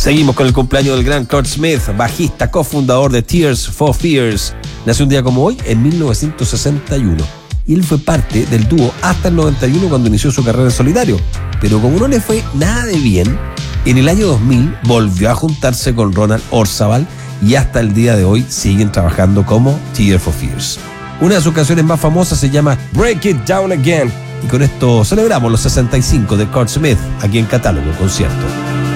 Seguimos con el cumpleaños del gran Kurt Smith, bajista, cofundador de Tears for Fears. Nació un día como hoy, en 1961. Y él fue parte del dúo hasta el 91 cuando inició su carrera en solitario. Pero como no le fue nada de bien, en el año 2000 volvió a juntarse con Ronald Orzabal y hasta el día de hoy siguen trabajando como Tears for Fears. Una de sus canciones más famosas se llama Break It Down Again. Y con esto celebramos los 65 de Kurt Smith aquí en Catálogo Concierto.